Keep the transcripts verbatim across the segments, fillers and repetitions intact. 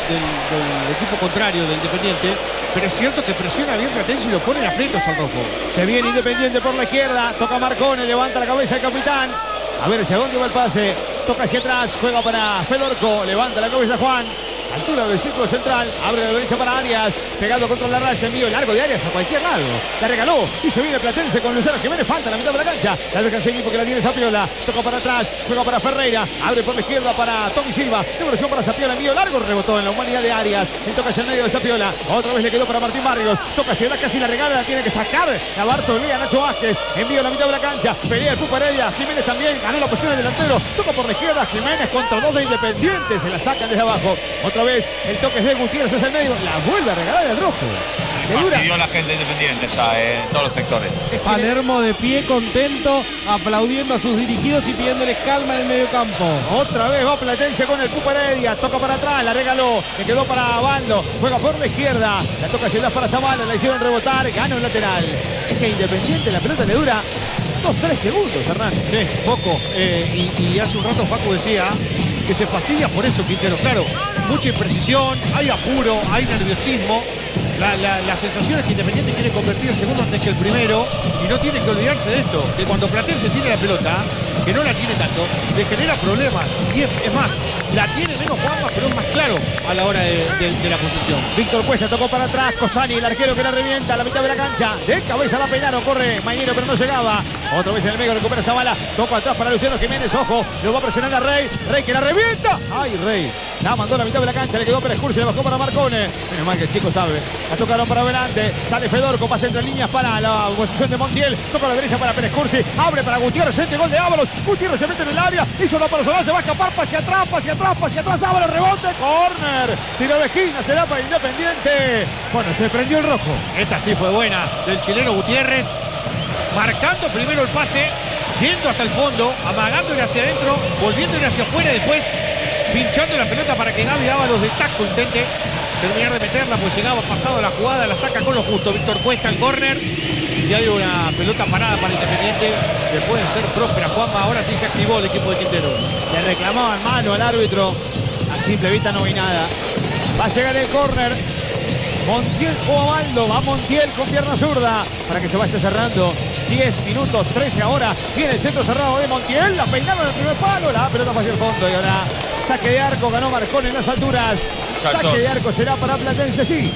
del equipo contrario, de Independiente. Pero es cierto que presiona bien Platense y lo pone en aprietos al rojo. Se viene Independiente por la izquierda. Toca Marcone, levanta la cabeza el capitán. A ver hacia dónde va el pase. Toca hacia atrás, juega para Fedorco. Levanta la cabeza Juan. Altura del círculo central, abre la derecha para Arias, pegado contra la raya, envío largo de Arias a cualquier lado, la regaló y se viene Platense con Luciano Jiménez, falta en la mitad de la cancha, la deja seguir porque la tiene Zapiola, toca para atrás, juega para Ferreira, abre por la izquierda para Tommy Silva, devolución para Zapiola, envío largo, rebotó en la humanidad de Arias, y toca hacia el medio de Zapiola, otra vez le quedó para Martín Barrios, toca hacia atrás, casi la regala, la tiene que sacar a Bartolea, Nacho Vázquez, envío a la mitad de la cancha, pelea el Pupa Heredia, Jiménez también, ganó la posición del delantero, toca por la izquierda, Jiménez contra dos de Independiente, se la sacan desde abajo, otra vez el toque de Gutiérrez es el medio, la vuelve a regalar el rojo. Pidió la gente Independiente ya eh, en todos los sectores. Palermo de pie, contento, aplaudiendo a sus dirigidos y pidiéndoles calma en el medio campo. Otra vez va Platense con el Pupa Heredia, toca para atrás, la regaló, le quedó para Baldo, juega por la izquierda, la toca hacia atrás para Zavala, la hicieron rebotar, gana un lateral. Es que Independiente la pelota le dura dos tres segundos, Hernán. Sí, poco. Eh, y, y hace un rato Facu decía que se fastidia por eso Quintero. Claro, mucha imprecisión, hay apuro, hay nerviosismo. La, la, la sensación es que Independiente quiere convertir el segundo antes que el primero y no tiene que olvidarse de esto, que cuando Platense tiene la pelota, que no la tiene tanto, le genera problemas. Y es, es más, la tiene menos Juanma, pero es más claro a la hora de, de, de la posición. Víctor Cuesta tocó para atrás, Cosani, el arquero que la revienta a la mitad de la cancha. De cabeza la peinaron, corre Mañero, pero no llegaba. Otra vez en el medio, recupera Zavala. Toca atrás para Luciano Jiménez, ojo, lo va a presionar a Rey. Rey que la revienta. ¡Ay, Rey! La mandó a la mitad de la cancha, le quedó Pérez Cursi, le bajó para Marcone. Menos mal que el chico sabe. La tocaron para adelante, sale Fedorco, pasa entre líneas para la posición de Montiel. Toca a la derecha para Pérez Cursi, abre para Gutiérrez, entre gol de Ábalos. Gutiérrez se mete en el área, hizo una personal, se va a escapar, hacia atrás, hacia atrás, hacia atrás, Ábalos, rebote, córner. Tiro de esquina, será para Independiente. Bueno, se prendió el rojo. Esta sí fue buena del chileno Gutiérrez, marcando primero el pase, yendo hasta el fondo, amagándole hacia adentro, volviéndole hacia afuera y después pinchando la pelota para que Gaby Ábalos de taco intente terminar de meterla, pues llegaba pasado la jugada, la saca con lo justo. Víctor Cuesta el córner y hay una pelota parada para Independiente que puede ser próspera. Juanma, ahora sí se activó el equipo de Quintero. Le reclamaban mano al árbitro, a simple vista no vi nada. Va a llegar el córner. Montiel o Abaldo, va Montiel con pierna zurda para que se vaya cerrando. diez minutos, trece ahora. Viene el centro cerrado de Montiel, la peinaron en el primer palo, la pelota fue hacia el fondo y ahora saque de arco, ganó Marcón en las alturas. Saque de arco será para Platense, sí.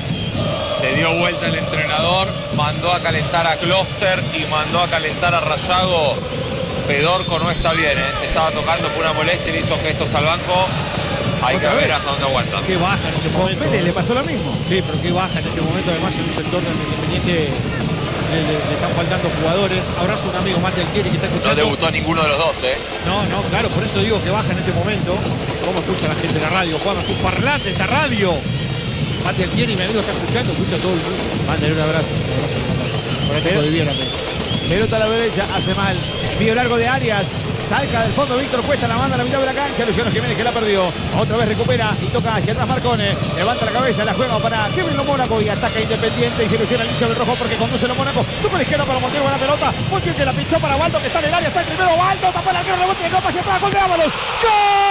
Se dio vuelta el entrenador, mandó a calentar a Closter y mandó a calentar a Rayago. Fedorco no está bien, ¿eh? Se estaba tocando por una molestia y le hizo gestos al banco. Hay que ver hasta dónde aguanta. Qué baja en este momento. Pérez le pasó lo mismo. Sí, pero qué baja en este momento, además en un sector donde Independiente le, le, le están faltando jugadores. Abrazo a un amigo Mate Altieri que está escuchando. No debutó ninguno de los dos, ¿eh? No, no, claro, por eso digo que baja en este momento. ¿Cómo escucha la gente de la radio? Juan, a sus parlantes, esta radio. Mate Altieri, mi amigo, está escuchando, escucha todo el mundo. Mándale un abrazo. Por ahí te diviérame. Pelota a la derecha, hace mal. Envío largo de Arias. Salga del fondo Víctor Cuesta, la manda a la mitad de la cancha. Luciano Jiménez que la perdió. Otra vez recupera y toca hacia atrás Marcone. Levanta la cabeza, la juega para Kevin Lo Mónaco y ataca Independiente y se ilusiona el hincha del rojo porque conduce Lo Mónaco. Toca a la izquierda para Montiel, buena pelota. Montiel que la pinchó para Baldo que está en el área, está el primero Baldo, tapa el arquero, rebote de copa hacia atrás, gol de Ábalos. ¡Gol!